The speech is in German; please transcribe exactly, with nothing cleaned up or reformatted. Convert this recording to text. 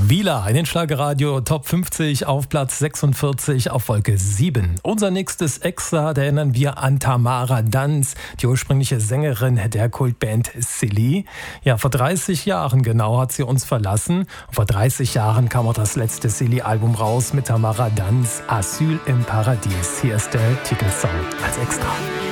Vila in den Schlagerradio Top fünfzig auf Platz sechsundvierzig auf Wolke sieben. Unser nächstes Extra, da erinnern wir an Tamara Danz, die ursprüngliche Sängerin der Kultband Silly. Ja, vor dreißig Jahren genau hat sie uns verlassen. Und vor dreißig Jahren kam auch das letzte Silly-Album raus mit Tamara Danz, Asyl im Paradies. Hier ist der Titelsong als Extra.